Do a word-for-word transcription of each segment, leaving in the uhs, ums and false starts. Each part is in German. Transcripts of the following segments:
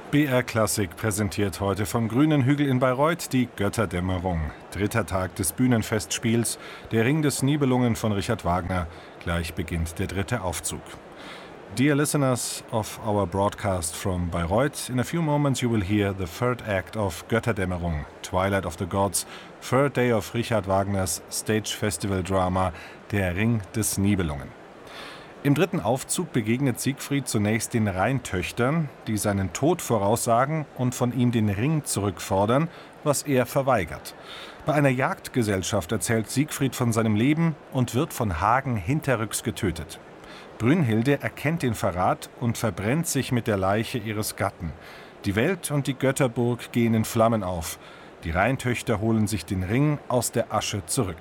B R Klassik präsentiert heute vom Grünen Hügel in Bayreuth die Götterdämmerung. Dritter Tag des Bühnenfestspiels, der Ring des Nibelungen von Richard Wagner. Gleich beginnt der dritte Aufzug. Dear listeners of our broadcast from Bayreuth, in a few moments you will hear the third act of Götterdämmerung, Twilight of the Gods, third day of Richard Wagners Stage Festival Drama, der Ring des Nibelungen. Im dritten Aufzug begegnet Siegfried zunächst den Rheintöchtern, die seinen Tod voraussagen und von ihm den Ring zurückfordern, was er verweigert. Bei einer Jagdgesellschaft erzählt Siegfried von seinem Leben und wird von Hagen hinterrücks getötet. Brünnhilde erkennt den Verrat und verbrennt sich mit der Leiche ihres Gatten. Die Welt und die Götterburg gehen in Flammen auf. Die Rheintöchter holen sich den Ring aus der Asche zurück.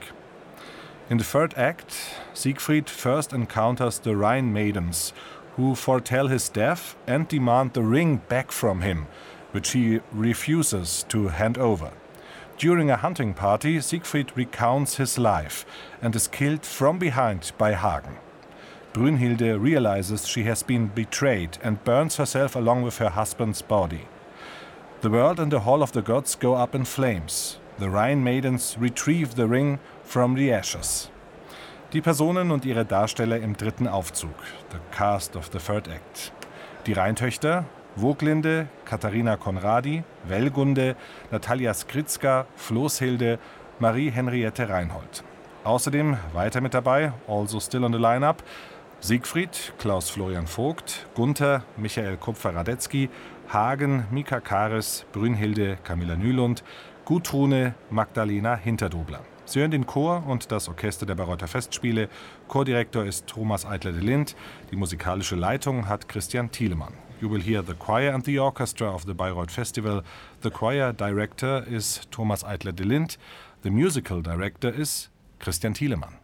In the third act, Siegfried first encounters the Rhine maidens, who foretell his death and demand the ring back from him, which he refuses to hand over. During a hunting party, Siegfried recounts his life and is killed from behind by Hagen. Brünnhilde realizes she has been betrayed and burns herself along with her husband's body. The world and the hall of the gods go up in flames. The Rhine maidens retrieve the ring from the ashes. Die Personen und ihre Darsteller im dritten Aufzug, the cast of the third act. Die Rheintöchter, Woglinde, Katharina Conradi, Wellgunde, Natalia Skritzka, Floßhilde, Marie-Henriette Reinhold. Außerdem weiter mit dabei, also still on the line-up, Siegfried, Klaus-Florian Vogt, Gunther, Michael Kupfer-Radetzky, Hagen, Mika Kares, Brünnhilde, Camilla Nylund, Gudrune, Magdalena Hinterdobler. Sie hören den Chor und das Orchester der Bayreuther Festspiele. Chordirektor ist Thomas Eitler de Lindt. Die musikalische Leitung hat Christian Thielemann. You will hear the choir and the orchestra of the Bayreuth Festival. The choir director is Thomas Eitler de Lindt. The musical director is Christian Thielemann.